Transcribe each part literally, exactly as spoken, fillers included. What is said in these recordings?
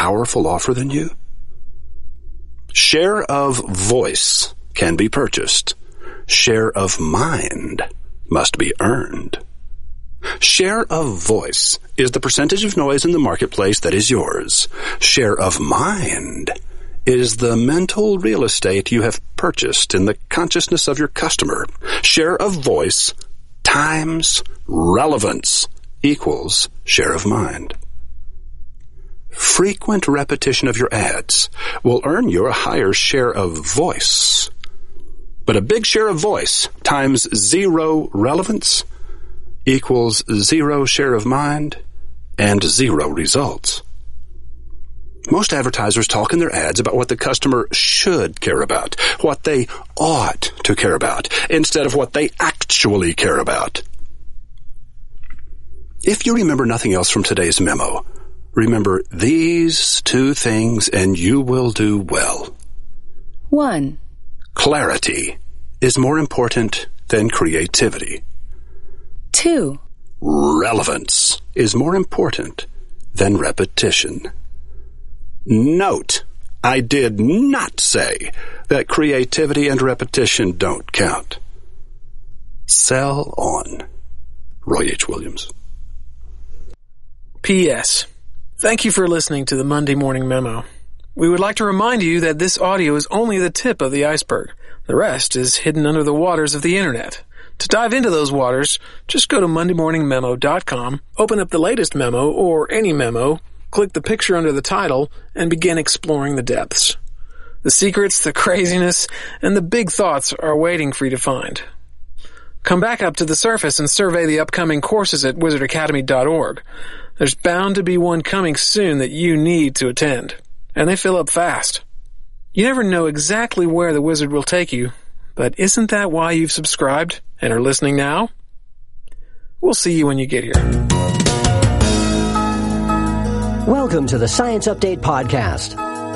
powerful offer than you? Share of voice can be purchased. Share of mind must be earned. Share of voice is the percentage of noise in the marketplace that is yours. Share of mind is the mental real estate you have purchased in the consciousness of your customer. Share of voice times relevance equals share of mind. Frequent repetition of your ads will earn you a higher share of voice. But a big share of voice times zero relevance equals zero share of mind and zero results. Most advertisers talk in their ads about what the customer should care about, what they ought to care about, instead of what they actually care about. If you remember nothing else from today's memo, remember these two things and you will do well. One. Clarity is more important than creativity. Two. Relevance is more important than repetition. Note, I did not say that creativity and repetition don't count. Sell on. Roy H. Williams. P S. Thank you for listening to the Monday Morning Memo. We would like to remind you that this audio is only the tip of the iceberg. The rest is hidden under the waters of the Internet. To dive into those waters, just go to monday morning memo dot com, open up the latest memo or any memo, click the picture under the title, and begin exploring the depths. The secrets, the craziness, and the big thoughts are waiting for you to find. Come back up to the surface and survey the upcoming courses at wizard academy dot org. There's bound to be one coming soon that you need to attend, and they fill up fast. You never know exactly where the wizard will take you, but isn't that why you've subscribed and are listening now? We'll see you when you get here. Welcome to the Science Update Podcast.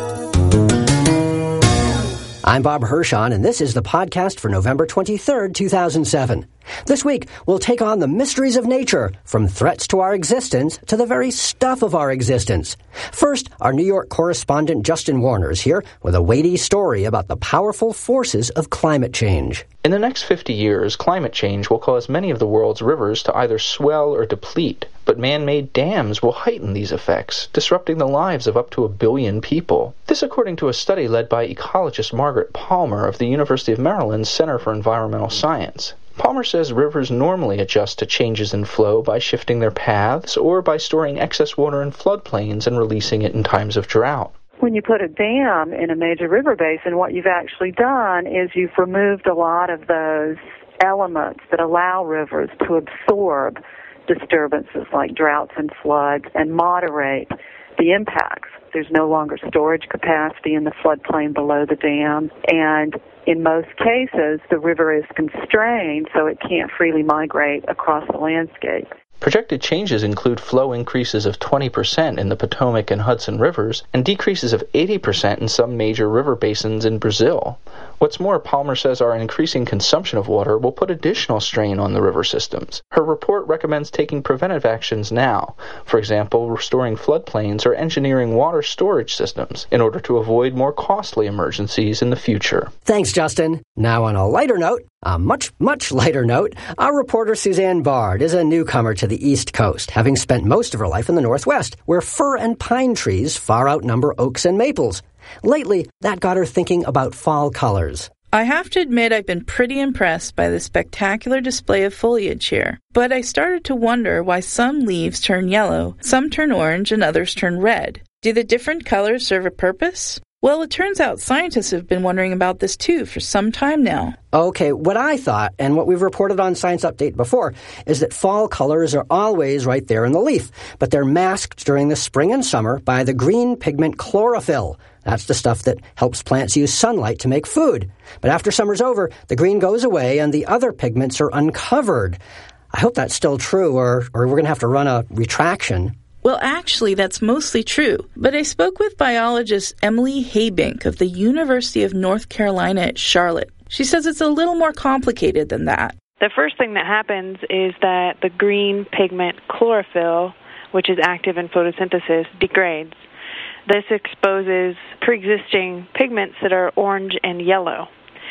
I'm Bob Hirschon, and this is the podcast for November twenty-third, two thousand seven. This week, we'll take on the mysteries of nature, from threats to our existence to the very stuff of our existence. First, our New York correspondent Justin Warner is here with a weighty story about the powerful forces of climate change. In the next fifty years, climate change will cause many of the world's rivers to either swell or deplete, but man-made dams will heighten these effects, disrupting the lives of up to a billion people. This according to a study led by ecologist Margaret Palmer of the University of Maryland's Center for Environmental Science. Palmer says rivers normally adjust to changes in flow by shifting their paths or by storing excess water in floodplains and releasing it in times of drought. When you put a dam in a major river basin, what you've actually done is you've removed a lot of those elements that allow rivers to absorb disturbances like droughts and floods and moderate the impacts. There's no longer storage capacity in the floodplain below the dam, and in most cases, the river is constrained so it can't freely migrate across the landscape. Projected changes include flow increases of twenty percent in the Potomac and Hudson rivers and decreases of eighty percent in some major river basins in Brazil. What's more, Palmer says our increasing consumption of water will put additional strain on the river systems. Her report recommends taking preventive actions now, for example, restoring floodplains or engineering water storage systems in order to avoid more costly emergencies in the future. Thanks, Justin. Now on a lighter note, a much, much lighter note, our reporter Suzanne Bard is a newcomer to the East Coast, having spent most of her life in the Northwest, where fir and pine trees far outnumber oaks and maples. Lately, that got her thinking about fall colors. I have to admit I've been pretty impressed by the spectacular display of foliage here, but I started to wonder why some leaves turn yellow, some turn orange, and others turn red. Do the different colors serve a purpose? Well, it turns out scientists have been wondering about this too for some time now. Okay, what I thought, and what we've reported on Science Update before, is that fall colors are always right there in the leaf, but they're masked during the spring and summer by the green pigment chlorophyll. That's the stuff that helps plants use sunlight to make food. But after summer's over, the green goes away and the other pigments are uncovered. I hope that's still true, or, or we're going to have to run a retraction. Well, actually, that's mostly true. But I spoke with biologist Emily Haybink of the University of North Carolina at Charlotte. She says it's a little more complicated than that. The first thing that happens is that the green pigment chlorophyll, which is active in photosynthesis, degrades. This exposes pre-existing pigments that are orange and yellow.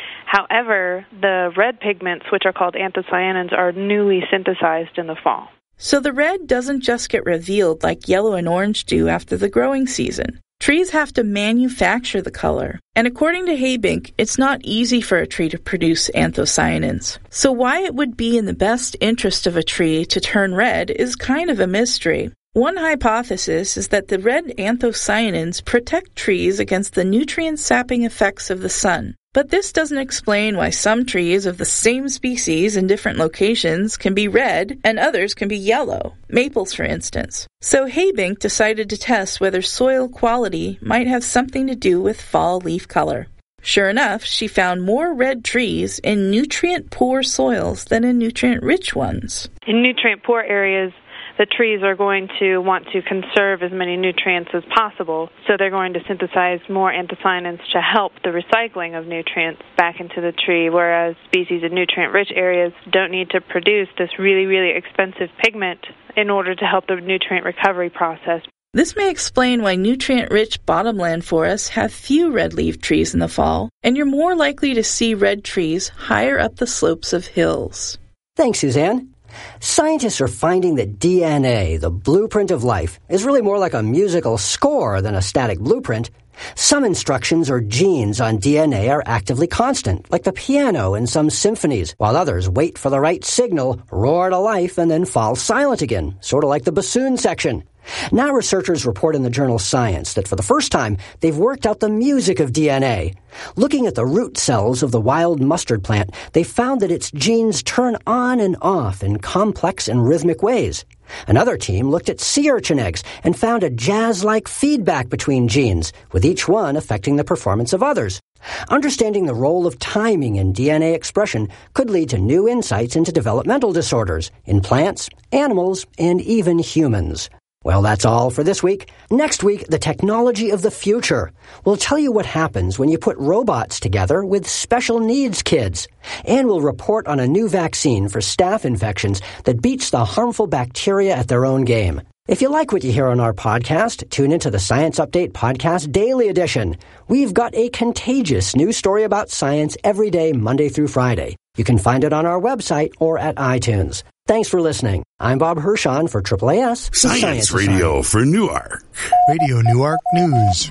However, the red pigments, which are called anthocyanins, are newly synthesized in the fall. So the red doesn't just get revealed like yellow and orange do after the growing season. Trees have to manufacture the color. And according to Habink, it's not easy for a tree to produce anthocyanins. So why it would be in the best interest of a tree to turn red is kind of a mystery. One hypothesis is that the red anthocyanins protect trees against the nutrient-sapping effects of the sun. But this doesn't explain why some trees of the same species in different locations can be red and others can be yellow, maples for instance. So Habink decided to test whether soil quality might have something to do with fall leaf color. Sure enough, she found more red trees in nutrient-poor soils than in nutrient-rich ones. In nutrient-poor areas, the trees are going to want to conserve as many nutrients as possible, so they're going to synthesize more anthocyanins to help the recycling of nutrients back into the tree, whereas species in nutrient-rich areas don't need to produce this really, really expensive pigment in order to help the nutrient recovery process. This may explain why nutrient-rich bottomland forests have few red-leaved trees in the fall, and you're more likely to see red trees higher up the slopes of hills. Thanks, Suzanne. Scientists are finding that D N A, the blueprint of life, is really more like a musical score than a static blueprint. Some instructions or genes on D N A are actively constant, like the piano in some symphonies, while others wait for the right signal, roar to life, and then fall silent again, sort of like the bassoon section. Now researchers report in the journal Science that for the first time, they've worked out the music of D N A. Looking at the root cells of the wild mustard plant, they found that its genes turn on and off in complex and rhythmic ways. Another team looked at sea urchin eggs and found a jazz-like feedback between genes, with each one affecting the performance of others. Understanding the role of timing in D N A expression could lead to new insights into developmental disorders in plants, animals, and even humans. Well, that's all for this week. Next week, the technology of the future. We'll tell you what happens when you put robots together with special needs kids. And we'll report on a new vaccine for staph infections that beats the harmful bacteria at their own game. If you like what you hear on our podcast, tune into the Science Update Podcast Daily Edition. We've got a contagious new story about science every day, Monday through Friday. You can find it on our website or at iTunes. Thanks for listening. I'm Bob Hirschon for Triple A S. Science, Science Radio for Newark. Radio Newark News.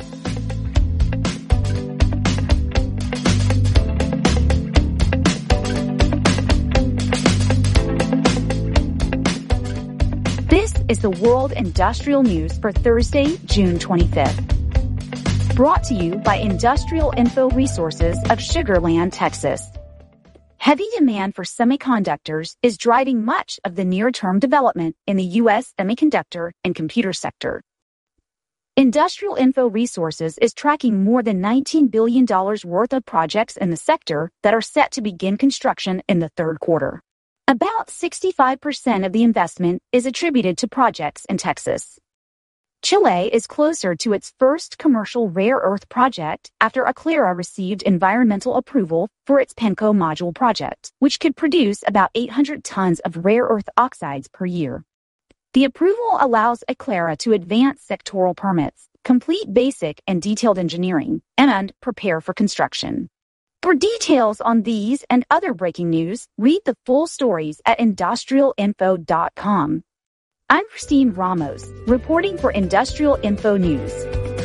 This is the World Industrial News for Thursday, June twenty-fifth. Brought to you by Industrial Info Resources of Sugar Land, Texas. Heavy demand for semiconductors is driving much of the near-term development in the U S semiconductor and computer sector. Industrial Info Resources is tracking more than nineteen billion dollars worth of projects in the sector that are set to begin construction in the third quarter. About sixty-five percent of the investment is attributed to projects in Texas. Chile is closer to its first commercial rare earth project after Aclara received environmental approval for its Penco module project, which could produce about eight hundred tons of rare earth oxides per year. The approval allows Aclara to advance sectoral permits, complete basic and detailed engineering, and prepare for construction. For details on these and other breaking news, read the full stories at industrial info dot com. I'm Christine Ramos, reporting for Industrial Info News.